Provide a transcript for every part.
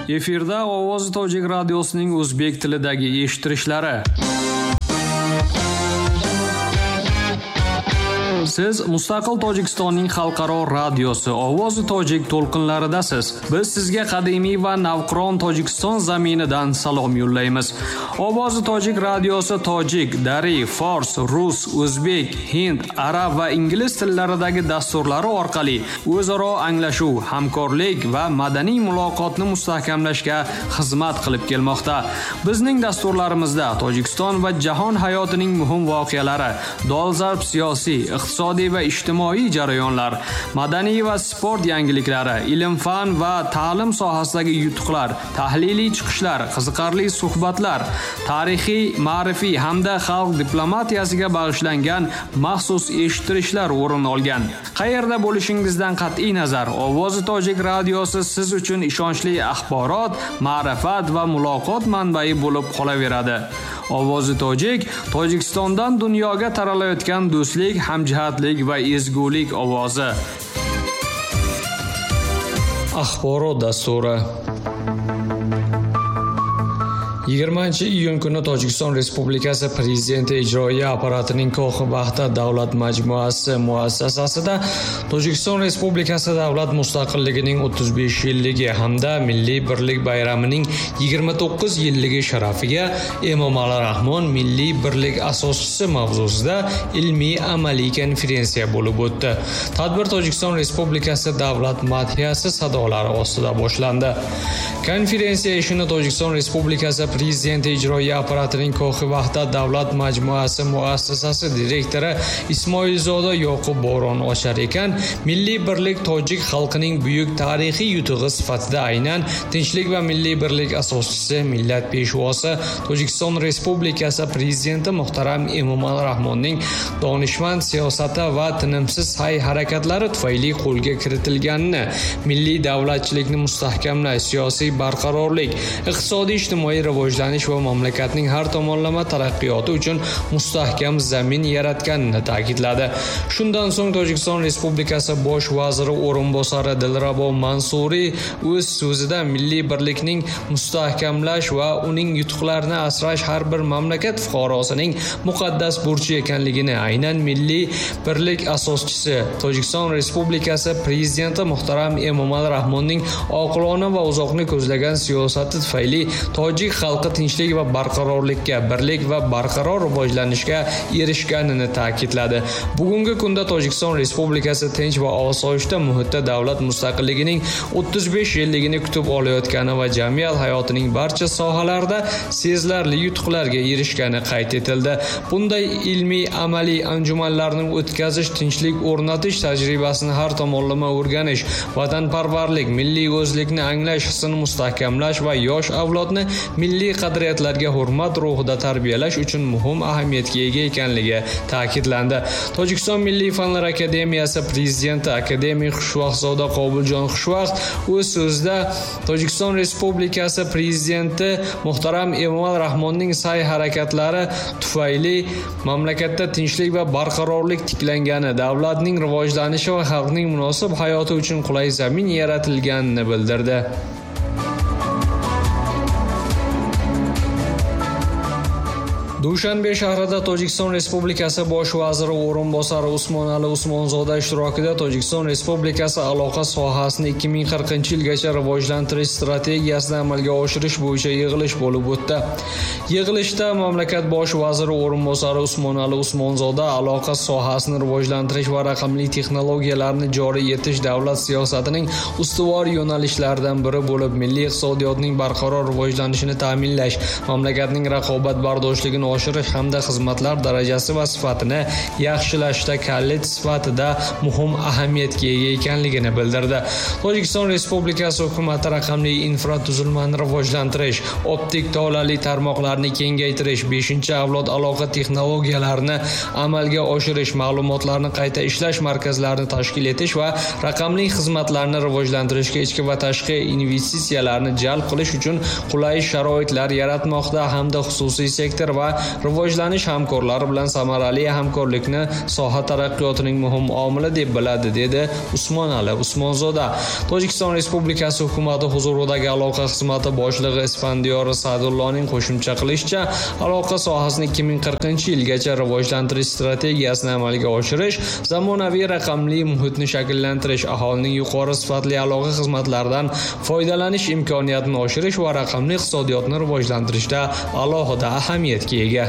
Efirda Ovozi Tojik radiosining o'zbek tilidagi eshittirishlari. Siz Mustaqil Tojikistonning xalqaro radiosi Ovozi Tojik to'lqinlaridasiz. Biz sizga qadimiy va navqiron Tojikiston zaminidan salom yo'llaymiz. Ovozi Tojik radiosi tojik, dari, fors, rus, o'zbek, hind, arab va ingliz tillaridagi dasturlari orqali o'zaro anglashuv, hamkorlik va madaniy muloqotni mustahkamlashga xizmat qilib kelmoqda. Bizning dasturlarimizda Tojikiston va jahon hayotining muhim voqealari, dolzarb siyosiy, iqtisodiy va ijtimoiy jarayonlar, madaniy va sport yangiliklari, ilm-fan va ta'lim sohasidagi yutuqlar, tahliliy chiqishlar, qiziqarli suhbatlar, tarixiy, ma'rifiy hamda xalq diplomatiyasiga bag'ishlangan maxsus eshittirishlar o'rin olgan. Qayerda bo'lishingizdan qat'iy nazar, Ovozi Tojik radiosi siz uchun ishonchli axborot, ma'rifat va muloqot manbai bo'lib qolaveradi. Ovozi Tojik Tojikistondan dunyoga taralayotgan do'stlik, hamjihatlik va ezgulik ovozi. Axborot dasturi. 20-iyun kuni Tojikiston Respublikasi Prezidenti ijroiya apparatining Ko'xbaxta davlat majmuasi muassasasida Tojikiston Respublikasi davlat mustaqilligining 35 yilligi hamda Milliy birlik bayramining 29 yilligi sharafiga Emomali Rahmon Milliy birlik asoschisi mavzusida ilmiy amaliy konferensiya bo'lib o'tdi. Tadbir Tojikiston Respublikasi davlat madhiyasi sadolari ostida boshlandi. Konferensiya ishini Tojikiston Respublikasi Prezidenti ijroiya apparatining Ko'xbaxta davlat majmuasi muassasasi direktori Ismoilzoda Yoqub Bo'ron ochar ekan, milliy birlik tojik xalqining buyuk tarixiy yutug'i sifatida aynan tinchlik va milliy birlik asoschisi, millat peshvosi Tojikiston Respublikasi Prezidenti muhtaram Emomali Rahmonning donishmand siyosati va tinimsiz sa'y-harakatlari tufayli qo'lga kiritilganini, milliy davlatchilikni mustahkamlash, siyosiy barqarorlik, iqtisodiy ijtimoiy rivojlanish va mamlakatning har tomonlama taraqqiyoti uchun mustahkam zamin yaratganini ta'kidladi. Shundan so'ng Tojikiston Respublikasi bosh vaziri o'rinbosari Dilrabo Mansuriy o'z so'zida milliy birlikning mustahkamlash va uning yutuqlarini asrash har bir mamlakat fuqarosining muqaddas burchi ekanligini, aynan milliy birlik asoschisi Tojikiston Respublikasi Prezidenti muhtaram Emomali Rahmonning oqilona va uzoqni ko'zlagan siyosati tufayli tojik xalqi tinchlik va barqarorlikka, birlik va barqaror rivojlanishga erishganini ta'kidladi. Bugungi kunda Tojikiston Respublikasi tinch va osoyishta muhitda davlat mustaqilligining 35 yilligini kutib olayotgani va jamiyat hayotining barcha sohalarida sezilarli yutuqlarga erishgani qayd etildi. Bunday ilmiy amaliy anjumanlarni o'tkazish, tinchlik o'rnatish tajribasini har tomonlama o'rganish, vatanparvarlik, milliy o'zlikni anglash hissini mustahkamlash va yosh avlodni milliy qadriyatlarga hurmat ruhida tarbiyalash uchun muhim ahamiyatga ega ekanligi ta'kidlandi. Tojikiston Milliy fanlar akademiyasi prezidenti akademik Xushvaqtzoda Qobiljon Xushvaqt o'z so'zida Tojikiston Respublikasi prezidenti muhtaram Emomali Rahmonning sa'y-harakatlari tufayli mamlakatda tinchlik va barqarorlik tiklangani, davlatning rivojlanishi va xalqning munosib hayoti uchun qulay zamin yaratilganini bildirdi. Dushanbe shahrida Tojikiston Respublikasi bosh vaziri o'rinbosari Usmonali Usmonzoda ishtirokida Tojikiston Respublikasi aloqa sohasini 2040-yilgacha rivojlantirish strategiyasini amalga oshirish bo'yicha yig'ilish bo'lib o'tdi. Yig'ilishda mamlakat bosh vaziri o'rinbosari Usmonali Usmonzoda aloqa sohasini rivojlantirish va raqamli texnologiyalarni joriy etish davlat siyosatining ustuvor yo'nalishlaridan biri bo'lib, milliy iqtisodiyotning barqaror rivojlanishini ta'minlash, mamlakatning raqobatbardoshligini oshirish hamda xizmatlar darajasi va sifatini yaxshilashda kalit sifatida muhim ahamiyatga ega ekanligini bildirdi. Tojikiston Respublikasi hukumati raqamli infratuzilmani rivojlantirish, optik tolali tarmoqlarni kengaytirish, 5-avlod aloqa texnologiyalarini amalga oshirish, ma'lumotlarni qayta ishlash markazlarini tashkil etish va raqamli xizmatlarni rivojlantirishga ichki va tashqi investitsiyalarni jalb qilish uchun qulay sharoitlar yaratmoqda hamda xususiy sektor va rivojlanish hamkorlari bilan samarali hamkorlikni soha taraqqiyotining muhim omili deb biladi, dedi Usmonali Usmonzoda. Tojikiston Respublikasi hukumati huzuridagi aloqa xizmati boshlig'i Isfandiyor Sadullohning qo'shimcha qilishicha, aloqa sohasini 2040-yilgacha rivojlantirish strategiyasini amalga oshirish, zamonaviy raqamli muhitni shakllantirish, aholining yuqori sifatli aloqa xizmatlaridan foydalanish imkoniyatini oshirish va raqamli iqtisodiyotni rivojlantirishda alohida ahamiyatga ega.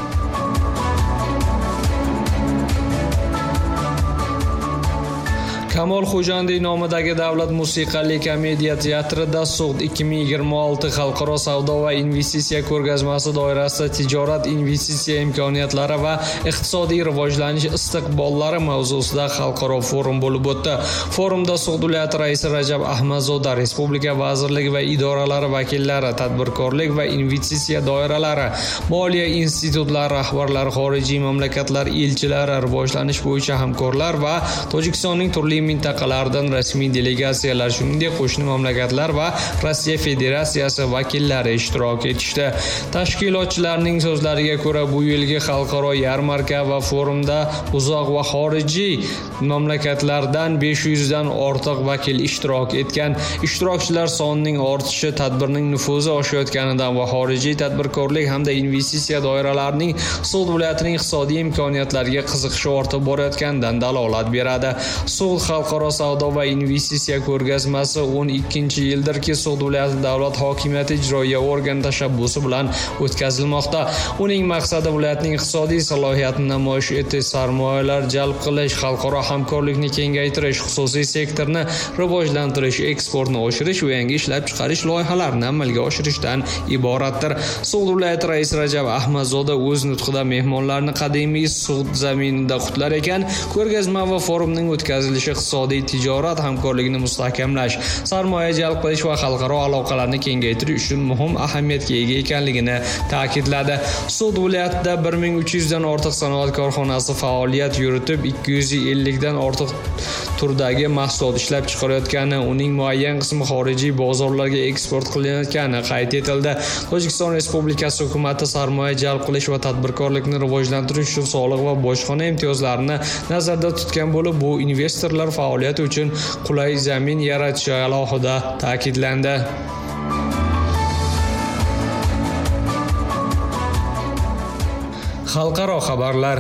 Kamol Xo'jandiy nomidagi Davlat musiqali komediya teatrida Sug'd 2026 xalqaro savdo va investitsiya ko'rgazmasi doirasida tijorat, investitsiya imkoniyatlari va iqtisodiy rivojlanish istiqbollari mavzusida xalqaro forum bo'lib o'tdi. Forumda Sug'd viloyati raisi Rajab Ahmadzoda, respublika vazirlik va idoralari vakillari, tadbirkorlik va investitsiya doiralari, moliya institutlari rahbarlari, xorijiy mamlakatlar elchilari, rivojlanish bo'yicha hamkorlar va Tojikistonning turli mintaqalardan rasmiy delegatsiyalar, shuningdek qo'shni mamlakatlar va Rossiya Federatsiyasi vakillari ishtirok etishdi. Tashkilotchilarning so'zlariga ko'ra, bu yilgi xalqaro yarmarka va forumda uzoq va xorijiy mamlakatlardan 500 dan ortiq vakil ishtirok etgan. Ishtirokchilar sonining ortishi tadbirning nufuzi oshayotganidan va xorijiy tadbirkorlik hamda investitsiya doiralarining Sug'd viloyatining iqtisodiy imkoniyatlariga qiziqishi ortib borayotganidan dalolat beradi. Sug'd xalqaro savdo va investitsiya ko'rgazmasi 12-yildirki Sug'd viloyati davlat hokimiyati ijroiya organi tashabbusi bilan o'tkazilmoqda. Uning maqsadi viloyatning iqtisodiy salohiyatini namoyish etish, sarmoyalar jalb qilish, xalqaro hamkorlikni kengaytirish, xususiy sektorni rivojlantirish, eksportni oshirish va yangi ishlab chiqarish loyihalarini amalga oshirishdan iboratdir. Sug'd viloyati raisi Rajab Ahmadzoda o'z nutqida mehmonlarni qadimiy Sug'd zaminida qutlar ekan, ko'rgazma va forumning o'tkazilishi iqtisodiy tijorat hamkorligini mustahkamlash, sarmoya jalb qilish va xalqaro aloqalarni kengaytirish uchun muhim ahamiyatga ega ekanligini ta'kidladi. Sug'd viloyatida 1300 dan ortiq sanoat korxonasi faoliyat yuritib, 250 dan ortiq turdagi mahsulot ishlab chiqarayotgani, uning muayyan qismi xorijiy bozorlarga eksport qilinayotgani qayd etildi. Tojikiston Respublikasi hukumati sarmoya jalb qilish va tadbirkorlikni rivojlantirish uchun soliq va bojxona imtiyozlarini nazarda tutgan bo'lib, bu investorlar faoliyati uchun qulay zamin yaratishi alohida ta'kidlandi. Xalqaro xabarlar.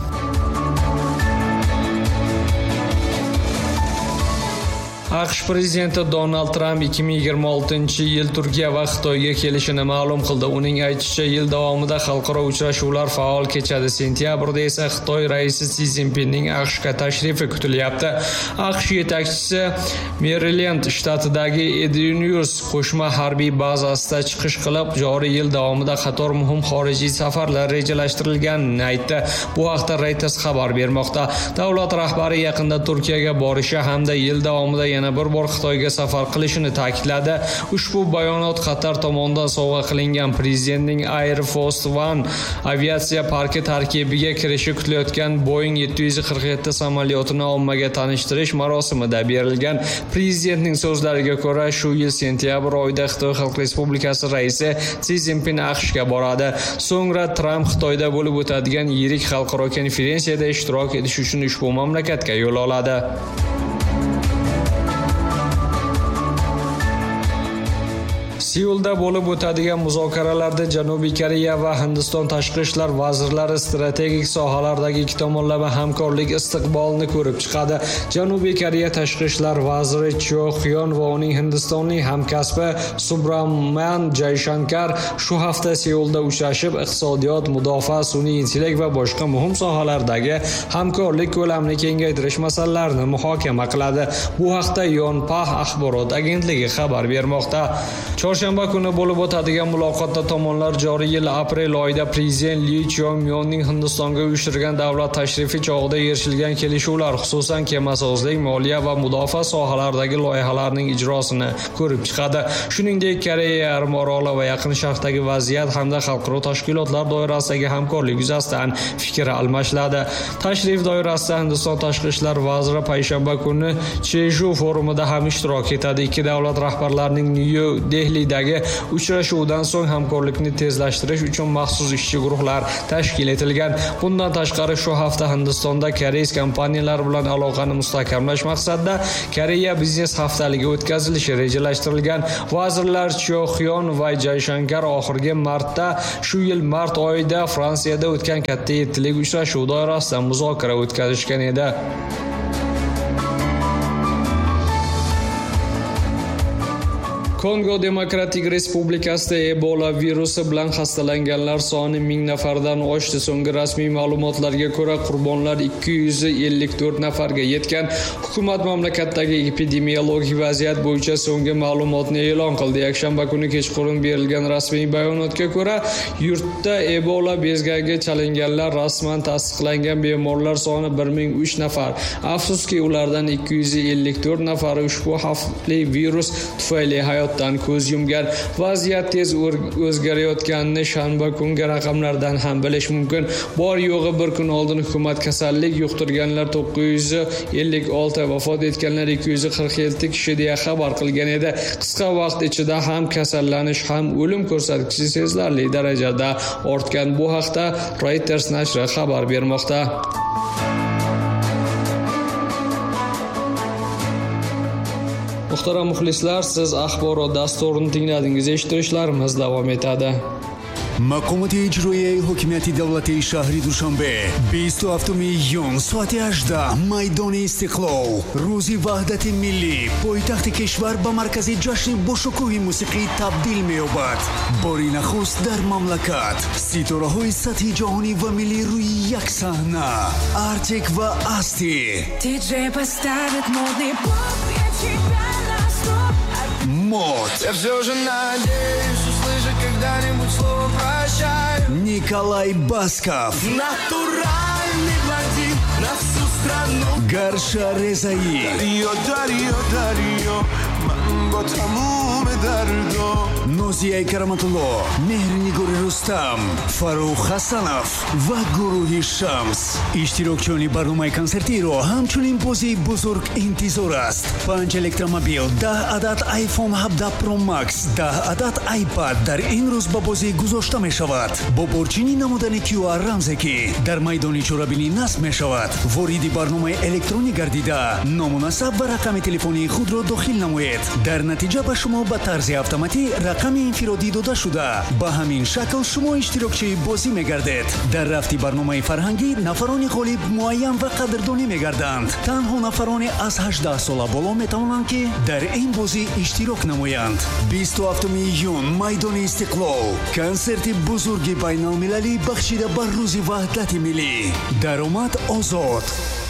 AQSh prezidenti Donald Trump 2026-yil Turkiya va Xitoyga kelishini ma'lum qildi. Uning aytishicha, yil davomida xalqaro uchrashuvlar faol kechadi. Sentyabrda esa Xitoy raisi Si Szinpinning AQShga tashrifi kutilyapti. AQSh yetakchisi Merilend shtatidagi Edinburg qo'shma harbiy bazasida chiqish qilib, joriy yil davomida qator muhim xorijiy safarlar rejalashtirilganini aytdi. Bu haqda Reuters xabar bermoqda. Davlat rahbari yaqinda Turkiyaga borishi hamda yil davomida yana bir bor Xitoyga safar qilishini ta'kidladi. Ushbu bayonot Qatar tomonidan sovg'a qilingan prezidentning Air Force One aviatsiya parki tarkibiga kirishi kutilayotgan Boeing 747 samolyotini ommaga tanishtirish marosimida berilgan. Prezidentning so'zlariga ko'ra, shu yil sentyabr oyida Xitoy Xalq Respublikasi raisi Si Szinpin AQShga boradi. So'ngra Trump Xitoyda bo'lib o'tadigan yirik xalqaro konferensiyada ishtirok etish uchun ushbu mamlakatga yo'l oladi. Seulda bo'lib o'tadigan muzokaralarda Janubiy Koreya va Hindiston tashqi ishlar vazirlari strategik sohalardagi ikki tomonlama hamkorlik istiqbolini ko'rib chiqadi. Janubiy Koreya tashqi ishlar vaziri Cho Hyon va uning hindistonlik hamkasbi Subramanian Jayshankar shu hafta Seulda uchrashib, iqtisodiyot, mudofaa, sun'iy intellekt va boshqa muhim sohalardagi hamkorlik ko'lamini kengaytirish masalalarini muhokama qiladi. Bu haqda Yonhap axborot agentligi xabar bermoqda. Chorshanba kuni bo'lib o'tadigan muloqotda tomonlar joriy yil aprel oyida prezident Lee Chong-myonning Hindistonga uyushtirgan davlat tashrifi chog'ida erishilgan kelishuvlar, xususan kemasozlik, moliya va mudofaa sohalaridagi loyihalarning ijrosini ko'rib chiqadi. Shuningdek, Koreya yarim oroli va Yaqin Sharqdagi vaziyat hamda xalqaro tashkilotlar doirasidagi hamkorlik yuzasidan fikr almashiladi. Tashrif doirasida Hindiston tashqi ishlar vaziri payshanba kuni Cheju forumida ham ishtirok etadi. Ikki davlat rahbarlarining New Delhi oyidagi uchrashuvdan so'ng hamkorlikni tezlashtirish uchun maxsus ishchi guruhlar tashkil etilgan. Bundan tashqari shu hafta Hindistonda koreys kompaniyalari bilan aloqani mustahkamlash maqsadida Koreya biznes haftaligi o'tkazilishi rejalashtirilgan. Vazirlar Chyo Hyon va Jayshankar oxirgi martda shu yil mart oyida Fransiyada o'tgan katta yettilik uchrashuv doirasida muzokara o'tkazishgan edi. Kongo Demokratik Respublikasida Ebola virusi bilan xastalanganlar soni 1000 nafardan oshdi. So'nggi rasmiy ma'lumotlarga ko'ra qurbonlar 254 nafarga yetgan. Hukumat mamlakatdagi epidemiologik vaziyat bo'yicha so'nggi ma'lumotni e'lon qildi. Yakshanba kuni kechqurun berilgan rasmiy bayonotga ko'ra, yurtda Ebola bezganiga chalinganlar rasman tasdiqlangan bemorlar soni 1003 nafar. Afsuski, ulardan 254 nafari ushbu xavfli virus tufayli hayot ko'z yumgan. Vaziyat tez o'zgarayotganini shanba kungi raqamlardan ham bilish mumkin. Bor yo'g'i bir kun oldin hukumat kasallik yuqtirganlar 956, vafot etganlar 247 kishi deya xabar qilgan edi. Qisqa vaqt ichida ham kasallanish ham o'lim ko'rsatkichi sezilarli darajada ortgan. Bu haqda Reuters nashri xabar bermoqda. Muhtaram muxlislar, siz axborot dasturini tingladingiz. Eshittirishlarimiz davom etadi. مقامات اجرایی حکومت دولتی شهری دوشنبه 27 iyun ساعت 18 میدان استقلال روز وحدت ملی پایتخت کشور به مرکز جشن باشکوه موسیقی تبدیل می‌یابد. باری نخست در مملکت ستاره‌های سطح جهانی و ملی روی یک صحنه ارتک و استی мод. Я все же надеюсь услышать когда-нибудь слово прощай. Николай Басков. Натуральный блондин на всю страну. Гарша Резаи. Дарио, با تموم دردو. نوزیه کرامتولو. مهرنگوری رستم. فاروق حسنов و گروه شمس. اشتراکچیانی برنامه کنسرتی رو همچنین بازی بزرگ انتظار است. 5 الکترومبیل، 10 عدد آیفون 17 پرو مکس، 10 عدد آیپد در این روز با بازی گذاشته می شود. با برچینی نمودن QR رمزی که در میدان چورابینی نصب می شود. وارد برنامه الکترونی گردیده نامناسب و رقم تلفنی خود را داخل نمایید. در نتیجه به شما به طرز اتوماتیک رقم انفرادی داده شده. به همین شکل شما اشتراکچی بازی می‌گردید. در رفتی برنامه فرهنگی نفران غالب معین و قدردانی می‌گردند. تنها نفران از 18 سال بالا می‌توانند که در این بازی اشتراک نمایند. 27 iyun میدان استقلال کنسرت بزرگ بین‌المللی بخشیده بر روز وحدت ملی. درآمد آزاد.